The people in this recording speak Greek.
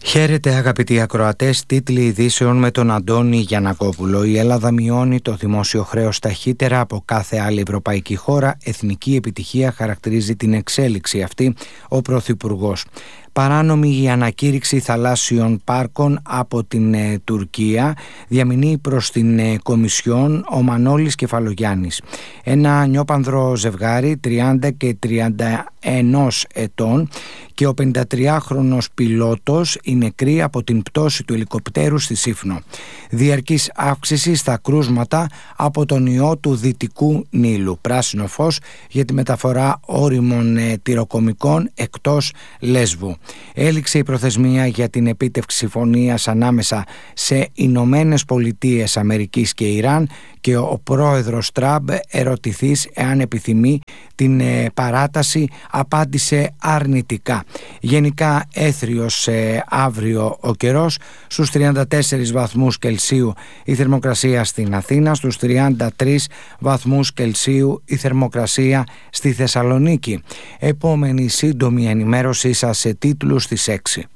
Χαίρετε αγαπητοί ακροατές, τίτλοι ειδήσεων με τον Αντώνη Γιαννακόπουλο. Η Ελλάδα μειώνει το δημόσιο χρέος ταχύτερα από κάθε άλλη ευρωπαϊκή χώρα. Εθνική επιτυχία χαρακτηρίζει την εξέλιξη αυτή ο Πρωθυπουργός. Παράνομη η ανακήρυξη θαλάσσιων πάρκων από την Τουρκία, διαμηνεί προς την Κομισιόν ο Μανώλης Κεφαλογιάννης. Ένα νιόπανδρο ζευγάρι 30 και 31 ετών και ο 53χρονος πιλότος είναι νεκροί από την πτώση του ελικοπτέρου στη Σύφνο. Διαρκής αύξηση στα κρούσματα από τον ιό του Δυτικού Νείλου. Πράσινο φως για τη μεταφορά ώριμων τυροκομικών εκτός Λέσβου. Έληξε η προθεσμία για την επίτευξη συμφωνίας ανάμεσα σε Ηνωμένες Πολιτείες Αμερικής και Ιράν και ο πρόεδρος Τραμπ, ερωτηθείς εάν επιθυμεί την παράταση, απάντησε αρνητικά. Γενικά έθριος αύριο ο καιρός, στους 34 βαθμούς Κελσίου η θερμοκρασία στην Αθήνα, στους 33 βαθμούς Κελσίου η θερμοκρασία στη Θεσσαλονίκη. Επόμενη σύντομη ενημέρωσή σας σε τίτλους στις 6.